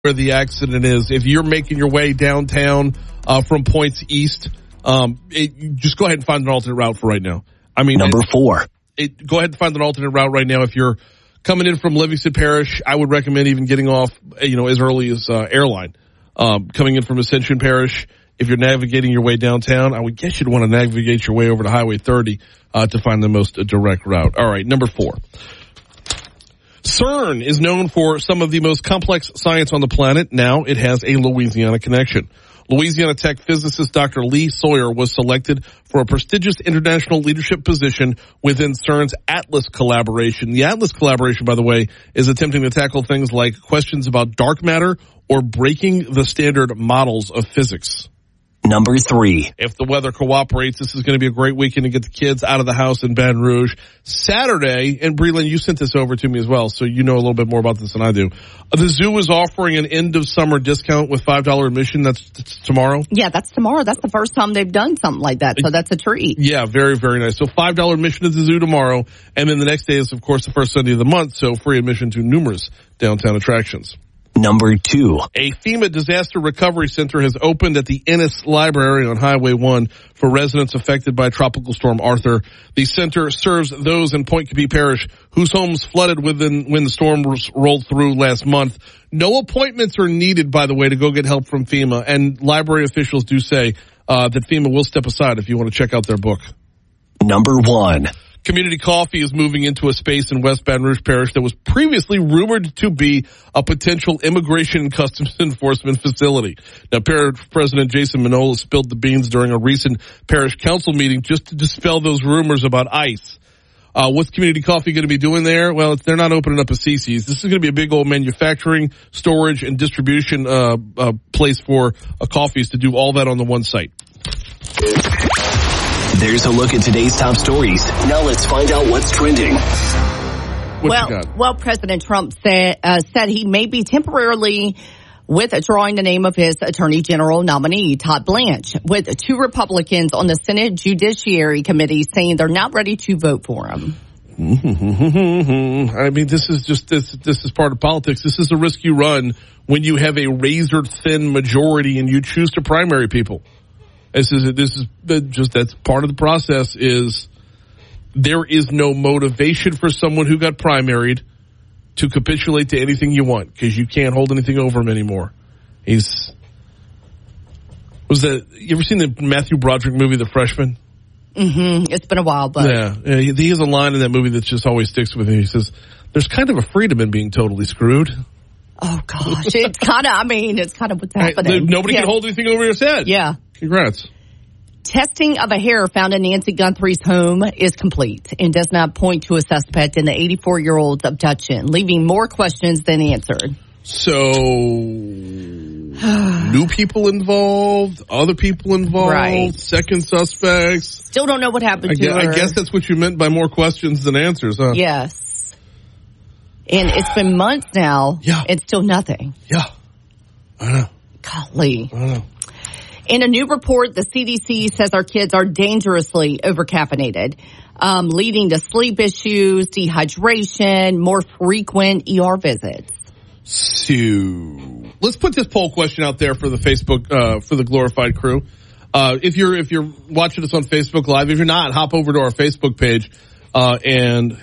where the accident is. If you're making your way downtown from points east, just go ahead and find an alternate route for right now. I mean, number 4. Go ahead and find an alternate route right now. If you're coming in from Livingston Parish, I would recommend even getting off, as early as Airline. Coming in from Ascension Parish, if you're navigating your way downtown, I would guess you'd want to navigate your way over to Highway 30 to find the most direct route. All right, number 4. CERN is known for some of the most complex science on the planet. Now it has a Louisiana connection. Louisiana Tech physicist Dr. Lee Sawyer was selected for a prestigious international leadership position within CERN's ATLAS collaboration. The ATLAS collaboration, by the way, is attempting to tackle things like questions about dark matter or breaking the standard models of physics. Number 3. If the weather cooperates, this is going to be a great weekend to get the kids out of the house in Baton Rouge. Saturday, and Breland, you sent this over to me as well, so you know a little bit more about this than I do. The zoo is offering an end-of-summer discount with $5 admission. That's tomorrow? Yeah, that's tomorrow. That's the first time they've done something like that, so that's a treat. Yeah, very, very nice. So $5 admission to the zoo tomorrow, and then the next day is, of course, the first Sunday of the month, so free admission to numerous downtown attractions. Number 2. A FEMA disaster recovery center has opened at the Ennis Library on Highway 1 for residents affected by Tropical Storm Arthur. The center serves those in Point Coupee Parish whose homes flooded when the storm rolled through last month. No appointments are needed, by the way, to go get help from FEMA, and library officials do say that FEMA will step aside if you want to check out their book. Number 1. Community Coffee is moving into a space in West Baton Rouge Parish that was previously rumored to be a potential immigration and customs enforcement facility. Now, Parish President Jason Manola spilled the beans during a recent parish council meeting just to dispel those rumors about ICE. What's Community Coffee going to be doing there? Well, they're not opening up a CC's. This is going to be a big old manufacturing, storage, and distribution place for coffees to do all that on the one site. There's a look at today's top stories. Now let's find out what's trending. Well, President Trump said he may be temporarily withdrawing the name of his Attorney General nominee, Todd Blanche, with 2 Republicans on the Senate Judiciary Committee saying they're not ready to vote for him. I mean, this is part of politics. This is a risk you run when you have a razor-thin majority and you choose to primary people. That's part of the process. Is there is no motivation for someone who got primaried to capitulate to anything you want because you can't hold anything over him anymore. You ever seen the Matthew Broderick movie, The Freshman? Mm-hmm. It's been a while, but yeah, he has a line in that movie that just always sticks with me. He says, "There's kind of a freedom in being totally screwed." Oh gosh, it's kind of what's happening. Nobody can hold anything over his head. Yeah. Congrats. Testing of a hair found in Nancy Guthrie's home is complete and does not point to a suspect in the 84-year-old's abduction, leaving more questions than answered. So, new people involved, other people involved, right. Second suspects. Still don't know what happened to her. I guess that's what you meant by more questions than answers, huh? Yes. And it's been months now. Yeah. And still nothing. Yeah. I know. Golly. I know. In a new report, the CDC says our kids are dangerously overcaffeinated, leading to sleep issues, dehydration, more frequent ER visits. So let's put this poll question out there for the Facebook, for the glorified crew. If you're watching us on Facebook Live, if you're not, hop over to our Facebook page and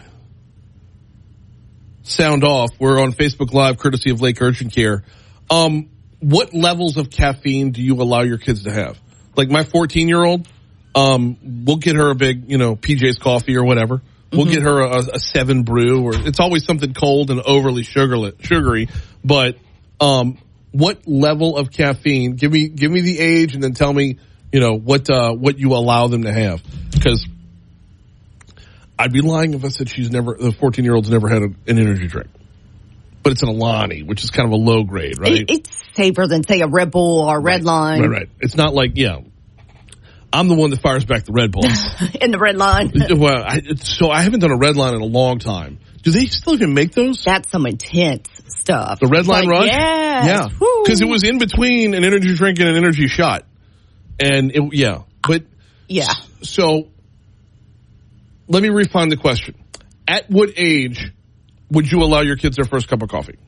sound off. We're on Facebook Live, courtesy of Lake Urgent Care. What levels of caffeine do you allow your kids to have? Like my 14-year-old, we'll get her a big, PJ's coffee or whatever. We'll get her a 7 brew, or it's always something cold and overly sugary. But what level of caffeine? Give me the age, and then tell me, what you allow them to have. Because I'd be lying if I said the 14-year-old's never had an energy drink. But it's an Alani, which is kind of a low grade, right? It's safer than, say, a Red Bull or a Red Line. Right. It's not like, I'm the one that fires back the Red Bulls. In the Red Line. Well, I haven't done a Red Line in a long time. Do they still even make those? That's some intense stuff. The Red Line Rush? Yes. Yeah. Because it was in between an energy drink and an energy shot. And, So, let me refine the question. At what age would you allow your kids their first cup of coffee?